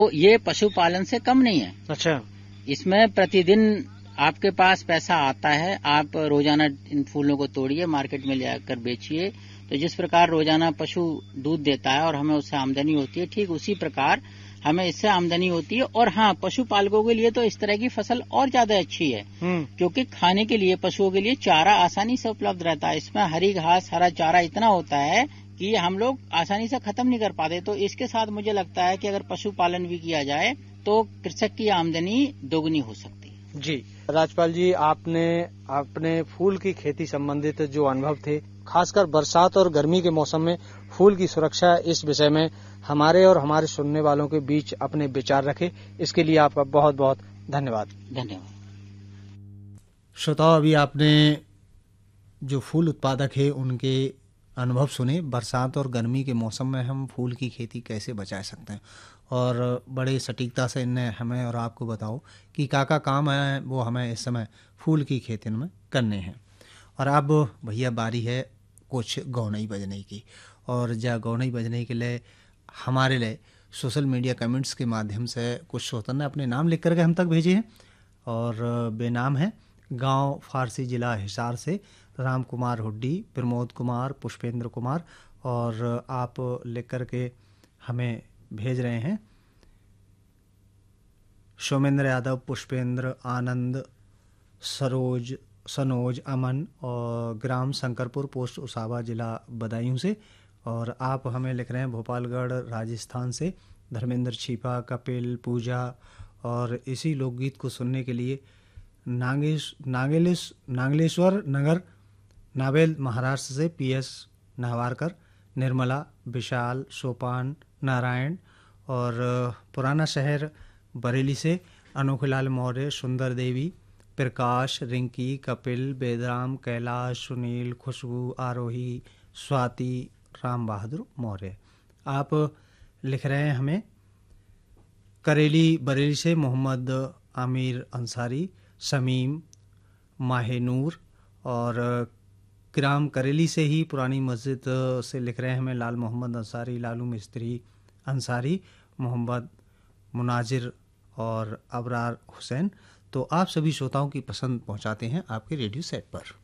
तो ये पशुपालन से कम नहीं है। अच्छा। इसमें प्रतिदिन आपके पास पैसा आता है, आप रोजाना इन फूलों को तोड़िए, मार्केट में ले आकर बेचिए। तो जिस प्रकार रोजाना पशु दूध देता है और हमें उससे आमदनी होती है, ठीक उसी प्रकार हमें इससे आमदनी होती है। और हाँ, पशुपालकों के लिए तो इस तरह की फसल और ज्यादा अच्छी है, क्योंकि खाने के लिए पशुओं के लिए चारा आसानी से उपलब्ध रहता है। इसमें हरी घास, हरा चारा इतना होता है कि हम लोग आसानी से खत्म नहीं कर पाते। तो इसके साथ मुझे लगता है कि अगर पशुपालन भी किया जाए तो कृषक की आमदनी दोगुनी हो सकती है। जी राजपाल जी, आपने अपने फूल की खेती संबंधित जो अनुभव थे, खासकर बरसात और गर्मी के मौसम में फूल की सुरक्षा, इस विषय में हमारे और हमारे सुनने वालों के बीच अपने विचार रखे, इसके लिए आपका बहुत बहुत धन्यवाद। धन्यवाद। श्रोताओ, अभी आपने जो फूल उत्पादक है उनके अनुभव सुने। बरसात और गर्मी के मौसम में हम फूल की खेती कैसे बचा सकते हैं, और बड़े सटीकता से इनने हमें और आपको बताओ कि का काम है वो हमें इस समय फूल की खेती में करने हैं। और अब भैया बारी है कुछ गौनई बजने की, और जा गौनई बजने के लिए हमारे लिए सोशल मीडिया कमेंट्स के माध्यम से कुछ श्रोता ने अपने नाम लिख करके हम तक भेजे हैं। और बेनाम है गांव फारसी, जिला हिसार से राम कुमार हुड्डी, प्रमोद कुमार, पुष्पेंद्र कुमार, और आप लिख करके हमें भेज रहे हैं सोमेंद्र यादव, पुष्पेंद्र, आनंद, सरोज, सनोज, अमन, और ग्राम शंकरपुर, पोस्ट उसावा, जिला बदायूं से। और आप हमें लिख रहे हैं भोपालगढ़ राजस्थान से धर्मेंद्र छिपा, कपिल, पूजा। और इसी लोकगीत को सुनने के लिए नागलेश्वर नगर, नावेल महाराष्ट्र से पीएस नाहवारकर, निर्मला, विशाल, सोपान, नारायण, और पुराना शहर बरेली से अनोखीलाल मौर्य, सुंदर देवी, प्रकाश, रिंकी, कपिल, बेदराम, कैलाश, सुनील, खुशबू, आरोही, स्वाति, राम बहादुर मौर्य। आप लिख रहे हैं हमें करेली बरेली से मोहम्मद आमिर अंसारी, शमीम, माहेनूर, और ग्राम करेली से ही पुरानी मस्जिद से लिख रहे हैं हमें लाल मोहम्मद अंसारी, लालू मिस्त्री अंसारी, मोहम्मद मुनाजिर और अबरार हुसैन। तो आप सभी श्रोताओं की पसंद पहुंचाते हैं आपके रेडियो सेट पर।